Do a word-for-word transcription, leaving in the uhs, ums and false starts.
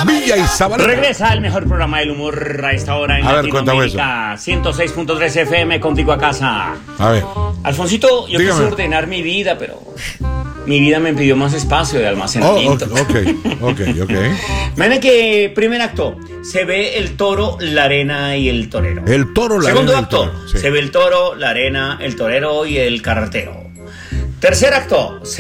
Villa y Zabaleta. Regresa el mejor programa del humor a esta hora en A ver, cuéntame Latinoamérica. ciento seis punto tres F M, contigo a casa. A ver. Alfonsito, yo Dígame. quise ordenar mi vida, pero mi vida me pidió más espacio de Oh, almacenamiento. ok, ok, ok. Miren que primer acto, se ve el toro, la arena y el torero. El toro, la Segundo arena y el acto, toro, sí. se ve el toro, la arena, el torero y el carretero. Tercer acto, se